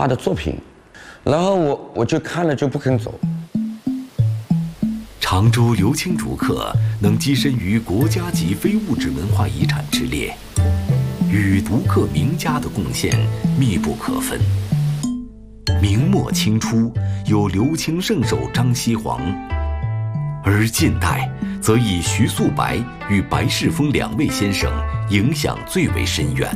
他的作品，然后我就看了就不肯走。 常州刘青竹刻能跻身于国家级非物质文化遗产之列，与竹刻名家的贡献密不可分。明末清初有刘青圣手张锡煌，而近代则以徐素白与白世峰两位先生影响最为深远。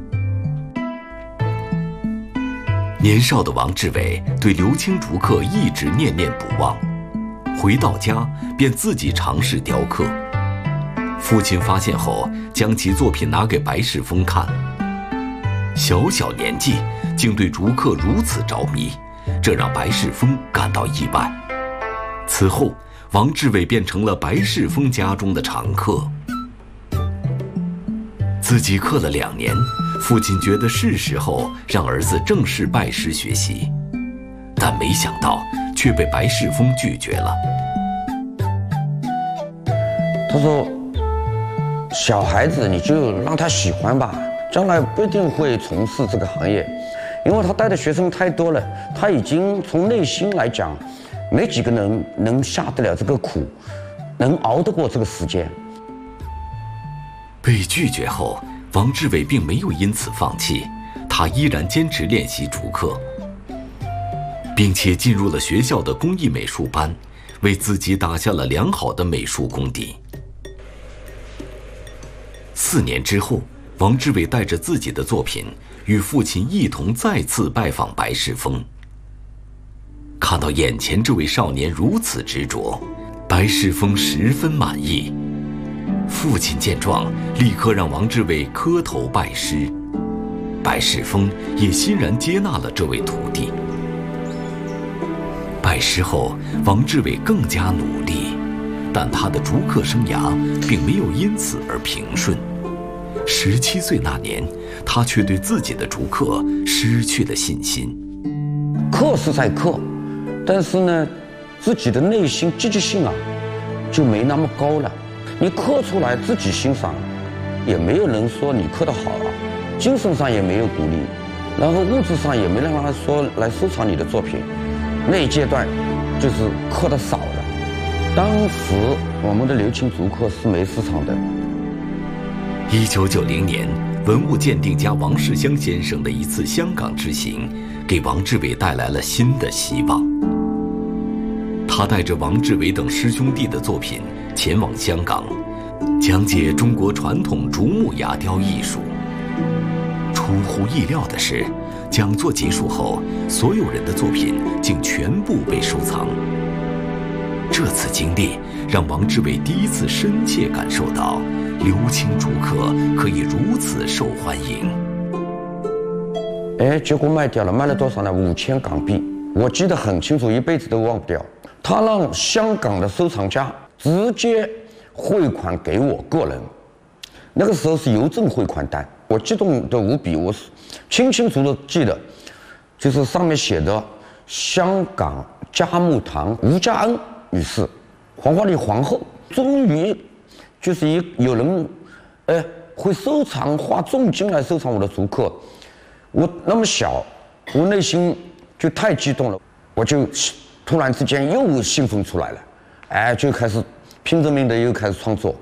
年少的王志伟对刘青竹刻一直念念不忘，回到家便自己尝试雕刻。父亲发现后，将其作品拿给白世峰看。小小年纪竟对竹刻如此着迷，这让白世峰感到意外。此后，王志伟变成了白世峰家中的常客。自己刻了2年，父亲觉得是时候让儿子正式拜师学习，但没想到却被白世峰拒绝了。 他说：“小孩子你就让他喜欢吧，将来不一定会从事这个行业，因为他带的学生太多了，他已经从内心来讲，没几个能下得了这个苦，能熬得过这个时间。” 被拒绝后，王志伟并没有因此放弃，他依然坚持练习竹刻，并且进入了学校的工艺美术班，为自己打下了良好的美术功底。4年之后，王志伟带着自己的作品，与父亲一同再次拜访白世峰。看到眼前这位少年如此执着，白世峰十分满意。父亲见状，立刻让王志伟磕头拜师。白世峰也欣然接纳了这位徒弟。拜师后，王志伟更加努力，但他的竹刻生涯并没有因此而平顺。17岁那年，他却对自己的竹刻失去了信心。 刻是在刻，但是呢，自己的内心积极性啊，就没那么高了。你刻出来自己欣赏，也没有人说你刻得好啊，精神上也没有鼓励，然后物质上也没让他说来收藏你的作品。那一阶段就是刻得少了。当时我们的刘青竹刻是没市场的。 1990年，文物鉴定家王世襄先生的一次香港之行，给王志伟带来了新的希望。他带着王志伟等师兄弟的作品前往香港，讲解中国传统竹木牙雕艺术。出乎意料的是，讲座结束后，所有人的作品竟全部被收藏。这次经历让王志伟第一次深切感受到刘青竹刻可以如此受欢迎。 结果卖掉了，卖了多少呢？5000港币，我记得很清楚，一辈子都忘不掉。他让香港的收藏家直接汇款给我个人，那个时候是邮政汇款单，我激动得无比，我是清楚地记得，就是上面写的香港嘉木堂吴家恩女士，黄花梨皇后，终于就是有人会收藏，花重金来收藏我的竹刻。我那么小，我内心就太激动了，我就突然之间又兴奋出来了，就开始拼着命的又开始创作。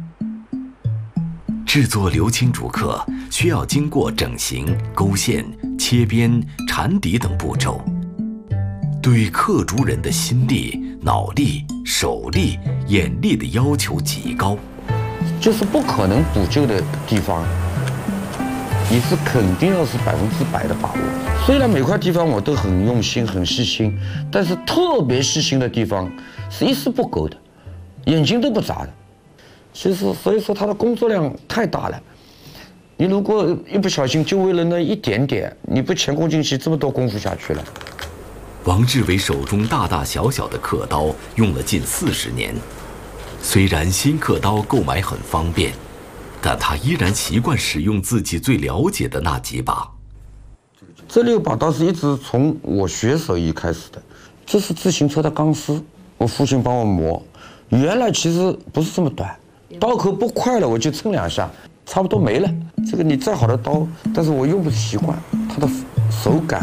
制作刘青竹刻需要经过整形、勾线、切边、缠底等步骤，对刻竹人的心力、脑力、手力、眼力的要求极高。 就是不可能补救的地方，你是肯定要是100%的把握。虽然每块地方我都很用心、很细心，但是特别细心的地方是一丝不苟的，眼睛都不眨的。其实，所以说他的工作量太大了。你如果一不小心，就为了那一点点，你不前功尽弃，这么多功夫下去了。 王志伟手中大大小小的刻刀用了近40年，虽然新刻刀购买很方便，但他依然习惯使用自己最了解的那几把。 这6把刀是一直从我学手艺开始的，这是自行车的钢丝，我父亲帮我磨。原来其实不是这么短，刀口不快了我就蹭2下，差不多没了。这个你再好的刀，但是我用不习惯它的手感。